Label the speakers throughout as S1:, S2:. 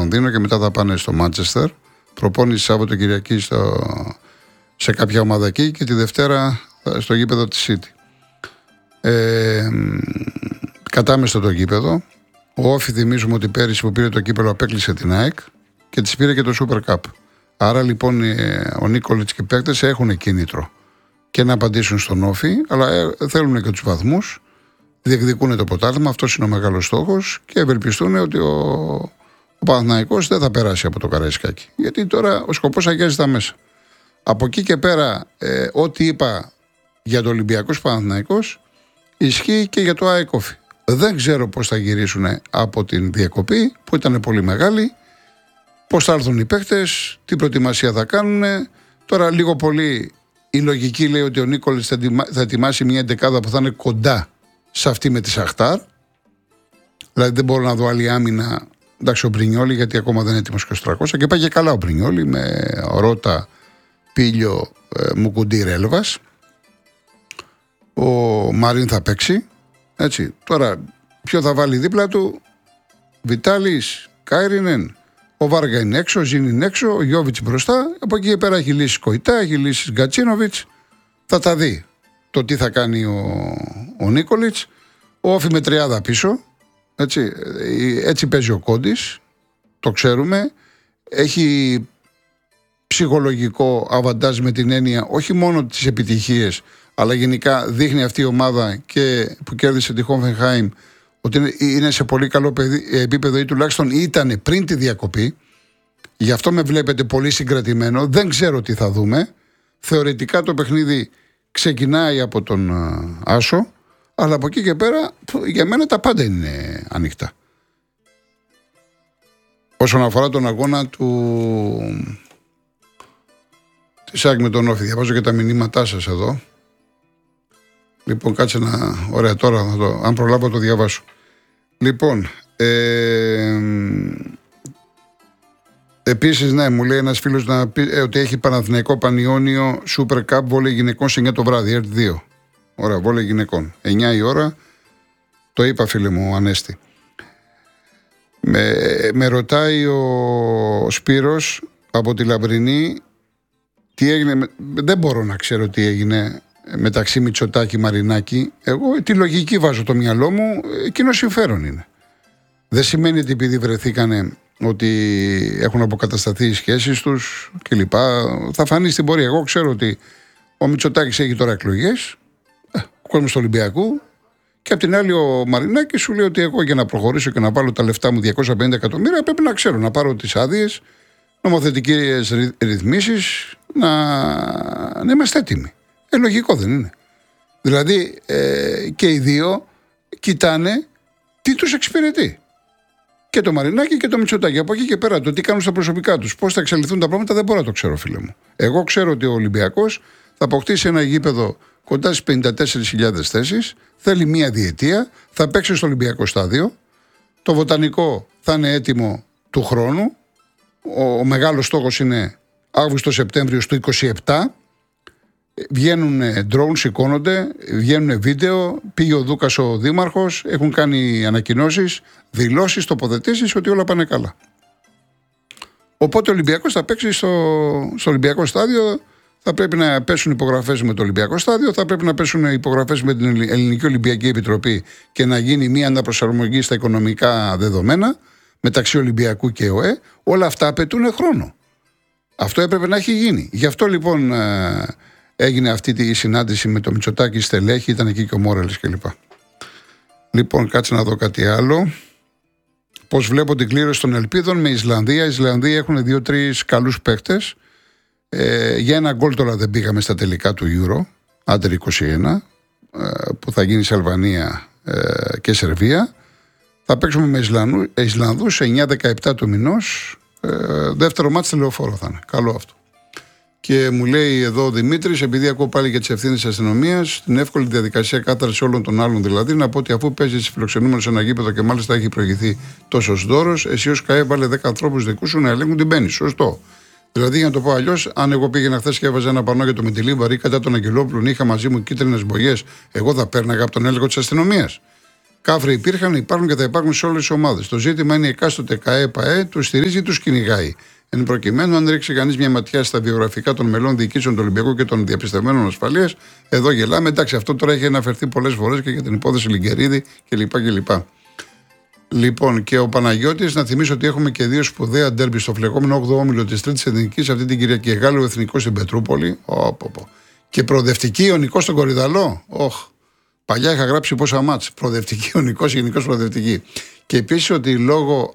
S1: Λονδίνο και μετά θα πάνε στο Μάντσεστερ. Προπόνηση Σαββατοκυριακή σε κάποια ομάδα εκεί και τη Δευτέρα στο γήπεδο της City. Κατάμεστο το γήπεδο. Ο Όφη, θυμίζουμε ότι πέρυσι που πήρε το κύπελο απέκλεισε την ΑΕΚ και της πήρε και το Super Cup. Άρα λοιπόν ο Νίκολιτς και οι παίκτες έχουν κίνητρο και να απαντήσουν στον Όφη, αλλά θέλουν και τους βαθμούς, διεκδικούν το πρωτάθλημα, αυτός είναι ο μεγάλος στόχος και ευελπιστούν ότι ο Παναθηναϊκός δεν θα περάσει από το Καραϊσκάκι. Γιατί τώρα ο σκοπός αγιάζει τα μέσα. Από εκεί και πέρα, ό,τι είπα για το Ολυμπιακός Παναθηναϊκός ισχύει και για το ΑΕΚ Όφη. Δεν ξέρω πώς θα γυρίσουν από την διακοπή που ήταν πολύ μεγάλη, πώς θα έρθουν οι παίκτες, τι προετοιμασία θα κάνουν. Τώρα λίγο πολύ η λογική λέει ότι ο Νίκολης θα ετοιμάσει μια εντεκάδα που θα είναι κοντά σε αυτή με τη Σαχτάρ. Δηλαδή δεν μπορώ να δω άλλη άμυνα. Εντάξει, ο Μπρινιόλι, γιατί ακόμα δεν είναι έτοιμος και στο 300 και πάει και καλά ο Μπρινιόλι με Ρότα, Πίλιο, Μουκουντή, Ρέλβας. Ο Μαρίν θα παίξει. Έτσι. Τώρα, ποιο θα βάλει δίπλα του? Βιτάλης, Κάιρινεν. Ο Βάργα είναι έξω, ο Ζήν είναι έξω, ο Γιώβιτς μπροστά. Από εκεί και πέρα έχει λύσει Κοϊτά, έχει λύσει Γκατσίνοβιτς. Θα τα δει το τι θα κάνει ο Νίκολιτς. Ο Όφη με τριάδα πίσω. Έτσι παίζει ο Κόντις. Το ξέρουμε. Έχει ψυχολογικό αβαντάζ με την έννοια όχι μόνο τις επιτυχίες, αλλά γενικά δείχνει αυτή η ομάδα και που κέρδισε τη Χόφενχάιμ ότι είναι σε πολύ καλό επίπεδο ή τουλάχιστον ήταν πριν τη διακοπή. Γι' αυτό με βλέπετε πολύ συγκρατημένο. Δεν ξέρω τι θα δούμε. Θεωρητικά το παιχνίδι ξεκινάει από τον Άσο, αλλά από εκεί και πέρα για μένα τα πάντα είναι ανοιχτά. Όσον αφορά τον αγώνα της ΑΕΚ με τον Όφη, διαβάζω και τα μηνύματά σας εδώ. Λοιπόν, κάτσε να... Ωραία, τώρα αν προλάβω το διαβάσω. Λοιπόν, επίσης, ναι, μου λέει ένας φίλος ότι έχει Παναθηναϊκό Πανιόνιο Super Cup βόλεϊ γυναικών σε 9 το βράδυ, ΕΡΤ 2. Ωραία, βόλεϊ γυναικών. 9 η ώρα, το είπα φίλε μου, Ανέστη. Με ρωτάει ο Σπύρος από τη Λαμπρινή τι έγινε, δεν μπορώ να ξέρω τι έγινε μεταξύ Μητσοτάκη Μαρινάκη. Εγώ τη λογική βάζω το μυαλό μου, εκείνο συμφέρον είναι. Δεν σημαίνει ότι επειδή βρεθήκανε ότι έχουν αποκατασταθεί οι σχέσεις τους κλπ. Θα φανεί στην πορεία. Εγώ ξέρω ότι ο Μητσοτάκης έχει τώρα εκλογές, ο κόσμος του Ολυμπιακού, και απ' την άλλη ο Μαρινάκης σου λέει ότι εγώ για να προχωρήσω και να βάλω τα λεφτά μου 250 εκατομμύρια πρέπει να ξέρω, να πάρω τις άδειες, νομοθετικές ρυθμίσεις, να είμαστε έτοιμοι. Λογικό δεν είναι? Δηλαδή και οι δύο κοιτάνε τι τους εξυπηρετεί. Και το Μαρινάκη και το Μητσοτάκη. Από εκεί και πέρα το τι κάνουν στα προσωπικά τους, πώς θα εξελιχθούν τα πράγματα, δεν μπορώ να το ξέρω, φίλε μου. Εγώ ξέρω ότι ο Ολυμπιακός θα αποκτήσει ένα γήπεδο κοντά στις 54.000 θέσεις, θέλει μία διετία, θα παίξει στο Ολυμπιακό στάδιο. Το βοτανικό θα είναι έτοιμο του χρόνου. Ο μεγάλος στόχος είναι Αύγουστο-Σεπτέμβριο του 27. Βγαίνουν drone, σηκώνονται, βγαίνουν βίντεο. Πήγε ο Δούκας ο δήμαρχος, έχουν κάνει ανακοινώσεις, δηλώσεις, τοποθετήσεις ότι όλα πάνε καλά. Οπότε ο Ολυμπιακός θα παίξει στο Ολυμπιακό στάδιο. Θα πρέπει να πέσουν υπογραφές με το Ολυμπιακό στάδιο, θα πρέπει να πέσουν υπογραφές με την Ελληνική Ολυμπιακή Επιτροπή και να γίνει μια αναπροσαρμογή στα οικονομικά δεδομένα μεταξύ Ολυμπιακού και ΟΕ. Όλα αυτά απαιτούν χρόνο. Αυτό έπρεπε να έχει γίνει. Γι' αυτό λοιπόν έγινε αυτή η συνάντηση με το Μητσοτάκη στελέχη, ήταν εκεί και ο Μόραλης κλπ. Λοιπόν, κάτσε να δω κάτι άλλο. Πώς βλέπω την κλήρωση των ελπίδων με Ισλανδία. Οι Ισλανδοί έχουν 2-3 καλούς παίκτες. Για ένα γκολ τώρα δεν πήγαμε στα τελικά του Euro, Άντερ 21, που θα γίνει σε Αλβανία και Σερβία. Θα παίξουμε με Ισλανδούς 9-17 του μηνός. Δεύτερο μάτς τηλεοφόρο θα είναι. Καλό αυτό. Και μου λέει εδώ ο Δημήτρης, επειδή ακούω πάλι για τις ευθύνες της αστυνομίας, την εύκολη διαδικασία κάθαρσης όλων των άλλων δηλαδή, να πω ότι αφού παίζει φιλοξενούμενο σε ένα γήπεδο και μάλιστα έχει προηγηθεί τόσο δώρος, εσύ ως ΚΑΕ βάλε 10 ανθρώπους δικούς σου να ελέγχουν την πέννη. Σωστό. Δηλαδή, για να το πω αλλιώς, αν εγώ πήγαινα χθες και έβαζα ένα πανό για το Μητυλίβαρη κατά τον Αγγελόπουλο, είχα μαζί μου κίτρινες μπογιές, εγώ θα πέρναγα από τον έλεγχο της αστυνομίας. Κάφροι υπήρχαν, υπάρχουν και θα υπάρχουν σε όλες τις ομάδες. Το ζήτημα είναι η εκάστοτε ΚΑΕ, ΠΑΕ, του στηρίζει ή του κυνηγάει. Εν προκειμένου, αν ρίξει κανείς μια ματιά στα βιογραφικά των μελών διοικήσεων του Ολυμπιακού και των διαπιστευμένων ασφαλείας, εδώ γελάμε. Εντάξει, αυτό τώρα έχει αναφερθεί πολλές φορές και για την υπόθεση Λιγκερίδη κλπ. Λοιπόν, και ο Παναγιώτης, να θυμίσω ότι έχουμε και 2 σπουδαία ντέρμπι στο φλεγόμενο 8ο όμιλο της Τρίτης Εθνικής αυτή την Κυριακή. Γάλλο Εθνικό στην Πετρούπολη. Και προοδευτική ο Νικός στον Κορυδαλό. Παλιά είχα γράψει πόσα μάτς. Προοδευτική ο Νικός, γενικώς προοδευτική. Και επίσης ότι λόγω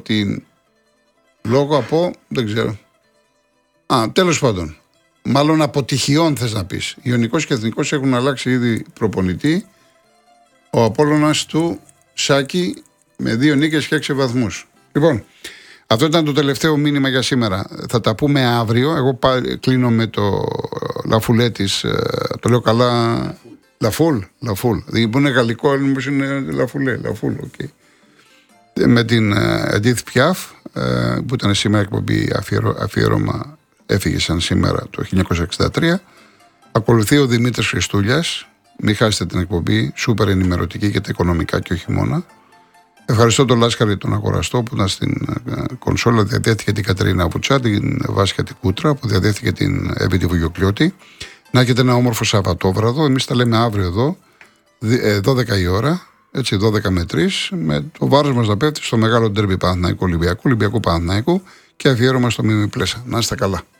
S1: από. Δεν ξέρω. Τέλος πάντων. Μάλλον αποτυχιών θες να πεις. Ιωνικός και Εθνικός έχουν αλλάξει ήδη προπονητή. Ο Απόλλωνας του Σάκη με 2 νίκες και 6 βαθμούς. Λοιπόν, αυτό ήταν το τελευταίο μήνυμα για σήμερα. Θα τα πούμε αύριο. Εγώ κλείνω με το Λαφουλέτης. Το λέω καλά. Λαφούλ. Δηλαδή που είναι γαλλικό, όμως είναι Λαφουλέ. Λαφούλ, okay. Με την Edith Piaf, που ήταν σήμερα εκπομπή αφιέρωμα, έφυγε σαν σήμερα το 1963. Ακολουθεί ο Δημήτρης Χριστούλιας. Μην χάσετε την εκπομπή, σούπερ ενημερωτική για τα οικονομικά και όχι μόνο. Ευχαριστώ τον Λάσκαρη τον Αγοραστό που ήταν στην κονσόλα, διαδέχτηκε την Κατερίνα Βουτσά, την Βάσια την Κούτρα, που διαδέχτηκε την Εύη τη Βουγιοκλιώτη. Να έχετε ένα όμορφο Σαββατόβραδο. Εμείς τα λέμε αύριο εδώ, 12 η ώρα, έτσι 12 με 3, με το βάρος μας να πέφτει στο μεγάλο ντέρμπι Παναθηναϊκού Ολυμπιακού, Ολυμπιακού Παναθηναϊκού και αφιέρωμα στο Μίμη Πλέσα. Να είστε καλά.